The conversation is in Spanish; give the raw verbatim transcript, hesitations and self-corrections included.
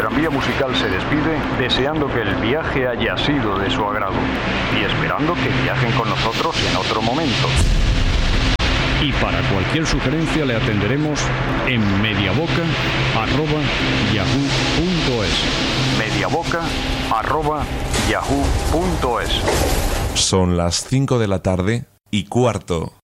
Tranvía Musical se despide deseando que el viaje haya sido de su agrado y esperando que viajen con nosotros en otro momento. Y para cualquier sugerencia le atenderemos en mediaboca arroba yahoo punto es. mediaboca arroba yahoo punto es. Son las cinco de la tarde y cuarto.